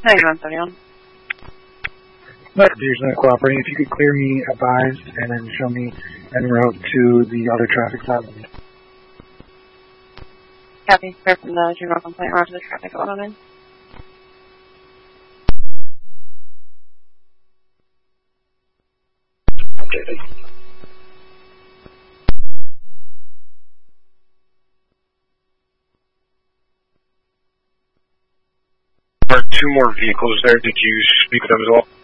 9171. There's no cooperating. If you could clear me advised and then show me en route to the other traffic stop. Copy. Clear from the general complaint route to the traffic auto then. Updated. There are 2 more vehicles there. Did you speak with them as well?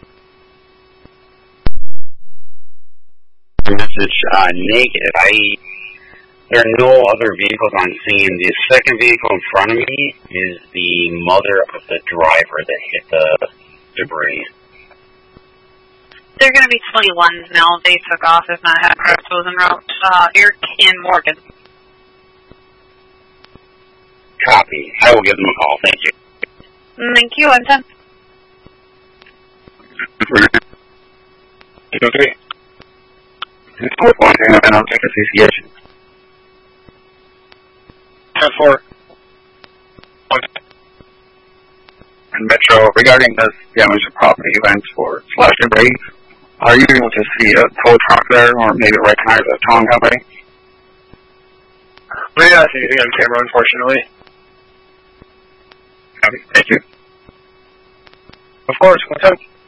Message negative. There are no other vehicles on scene. The second vehicle in front of me is the mother of the driver that hit the debris. They're going to be 21s now. They took off if not had was en route. Eric and Morgan. Copy. I will give them a call. Thank you. Thank you. I'm 10. Okay. With one thing, I don't take association. 10-4. And Metro, regarding this damage to property events for slash debris, are you able to see a tow truck there or maybe recognize a towing company? We did not see anything on camera, unfortunately. Copy. Thank you. Of course. 110.